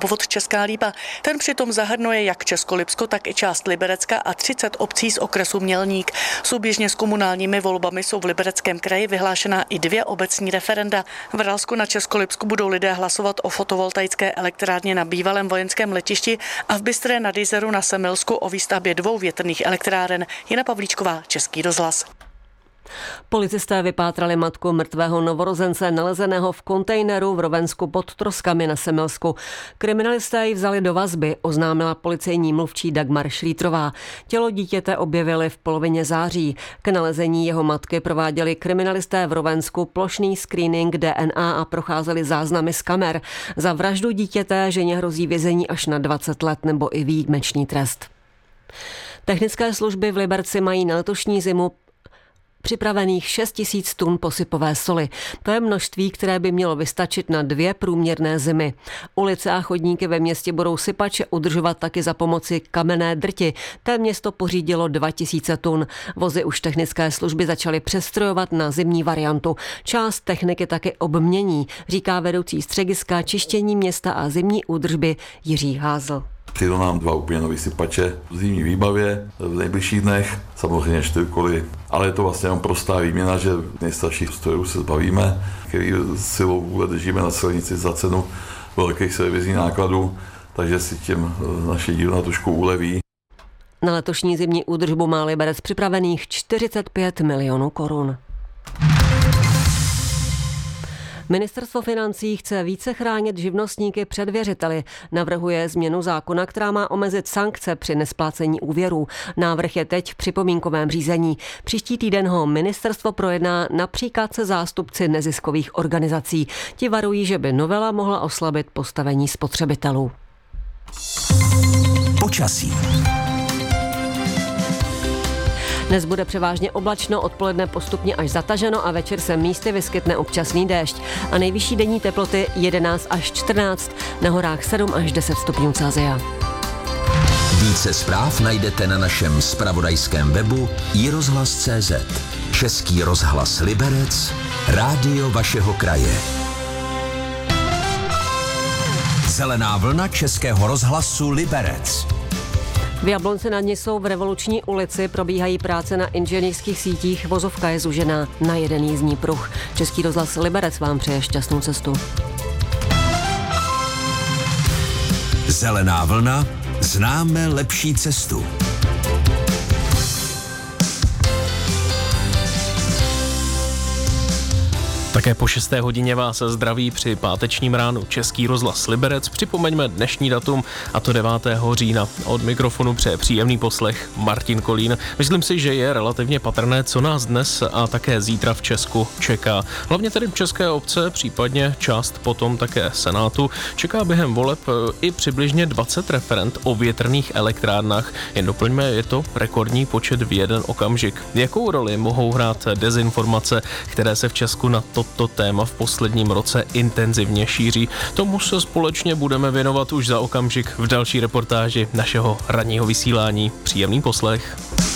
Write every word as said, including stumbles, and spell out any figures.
obvod Česká Lípa. Ten přitom zahrnuje jak Českolipsko, tak i část Liberecka a třicet obcí z okresu Mělník. Souběžně s komunálními volbami jsou v Libereckém kraji vyhlášená i dvě obecní referenda. V Ralsku na Českolipsku budou lidé hlasovat o fotovoltaické elektrárně na bývalém vojenském letišti a v Bystré nad Jizerou na Semilsku o výstavbě dvou větrných elektráren. Jana Pavlíčková, Český rozhlas. Policisté vypátrali matku mrtvého novorozence nalezeného v kontejneru v Rovensku pod Troskami na Semilsku. Kriminalisté ji vzali do vazby, oznámila policejní mluvčí Dagmar Šlítrová. Tělo dítěte objevili v polovině září. K nalezení jeho matky prováděli kriminalisté v Rovensku plošný screening D N A a procházeli záznamy z kamer. Za vraždu dítěte ženě hrozí vězení až na dvacet let nebo i výjimečný trest. Technické služby v Liberci mají na letošní zimu připravených šest tisíc tun posypové soli. To je množství, které by mělo vystačit na dvě průměrné zimy. Ulice a chodníky ve městě budou sypače udržovat taky za pomoci kamenné drti. Té město pořídilo dva tisíce tun. Vozy už technické služby začaly přestrojovat na zimní variantu. Část techniky taky obmění, říká vedoucí střediska čištění města a zimní údržby Jiří Házl. Přijdou nám dva úplně nový sypače v zimní výbavě v nejbližších dnech, samozřejmě čtyřkoly, ale je to vlastně jenom prostá výměna, že nejstarších strojů se zbavíme, který silou vůle držíme na silnici za cenu velkých servisních nákladů, takže si těm naše dílna trošku uleví. Na letošní zimní údržbu má Liberec připravených čtyřicet pět milionů korun. Ministerstvo financí chce více chránit živnostníky před věřiteli. Navrhuje změnu zákona, která má omezit sankce při nesplácení úvěrů. Návrh je teď v připomínkovém řízení. Příští týden ho ministerstvo projedná například se zástupci neziskových organizací. Ti varují, že by novela mohla oslabit postavení spotřebitelů. Počasí. Dnes bude převážně oblačno, odpoledne postupně až zataženo a večer se místy vyskytne občasný déšť. A nejvyšší denní teploty jedenáct až čtrnáct, na horách sedm až deset stupňů Celsia. Více zpráv najdete na našem zpravodajském webu i rozhlas tečka cé zet. Český rozhlas Liberec, rádio vašeho kraje. Zelená vlna Českého rozhlasu Liberec. V Jablonci nad Nisou v Revoluční ulici probíhají práce na inženýrských sítích. Vozovka je zužená na jeden jízdní pruh. Český rozhlas Liberec vám přeje šťastnou cestu. Zelená vlna, známe lepší cestu. Také po šesté hodině vás zdraví při pátečním ránu Český rozhlas Liberec. Připomeňme dnešní datum, a to devátého října. Od mikrofonu přeje příjemný poslech Martin Kolín. Myslím si, že je relativně patrné, co nás dnes a také zítra v Česku čeká. Hlavně tedy české obce, případně část potom také Senátu. Čeká během voleb i přibližně dvacet referend o větrných elektrárnách. Jen doplňme, je to rekordní počet v jeden okamžik. Jakou roli mohou hrát dezinformace, které se v Česku na to Toto téma v posledním roce intenzivně šíří? Tomu se společně budeme věnovat už za okamžik v další reportáži našeho ranního vysílání. Příjemný poslech.